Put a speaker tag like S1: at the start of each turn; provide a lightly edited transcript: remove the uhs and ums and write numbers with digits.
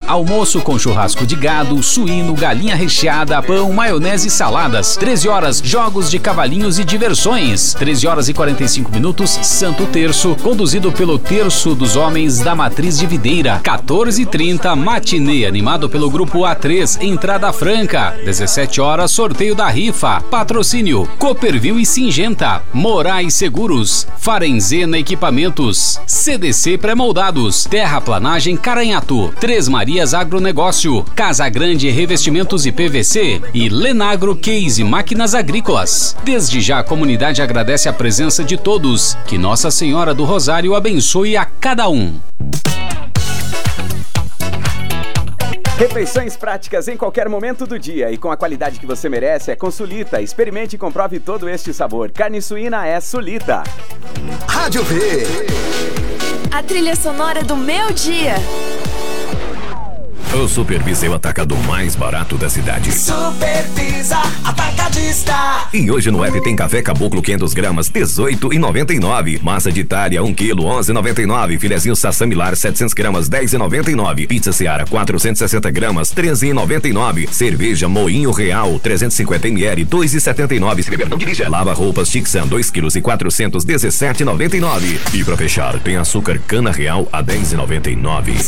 S1: Almoço com churrasco de gado, suíno, galinha recheada, pão, maionese e saladas. 13 horas, jogos de cavalinhos e diversões. 13 horas e 45 minutos, Santo Terço, conduzido pelo Terço dos Homens da Matriz de Videira. 14h30, matinê, animado pelo Grupo A3, entrada franca. 17 horas, sorteio da rifa. Patrocínio, Cooperville e Singenta. Moraes Seguros, Farenzena Equipamentos, CDC Pré-Moldados, Terraplanagem Caranhatu, Três Marias Agronegócio, Casa Grande Revestimentos e PVC e Lenagro Case Máquinas Agrícolas. Desde já a comunidade agradece a presença de todos. Que Nossa Senhora do Rosário abençoe a cada um.
S2: Refeições práticas em qualquer momento do dia e com a qualidade que você merece é com Sulita. Experimente e comprove todo este sabor. Carne suína é Sulita.
S3: Rádio V.
S4: A trilha sonora do meu dia.
S5: O Supervisa é o atacado mais barato da cidade.
S3: Supervisa Atacadista.
S5: E hoje no app tem café caboclo 500 gramas, R$18,99. Massa de Itália, 1 kg, R$11,99. Filezinho Sassamilar, 700 gramas, R$10,99. Pizza Seara, 460 gramas, R$13,99. Cerveja Moinho Real, 350 ml, R$2,79. Se beber, não dirija. Lava roupas Tixan, 2 kg e 400, R$17,99. E pra fechar, tem açúcar Cana Real a R$10,99.